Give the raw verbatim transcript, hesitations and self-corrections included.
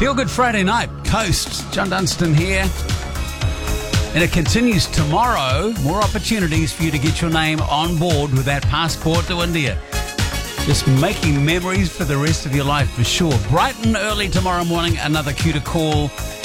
Feel Good Friday night, Coast. John Dunstan here. And it continues tomorrow. More opportunities for you to get your name on board with that passport to India. Just making memories for the rest of your life for sure. Bright and early tomorrow morning, another cue to call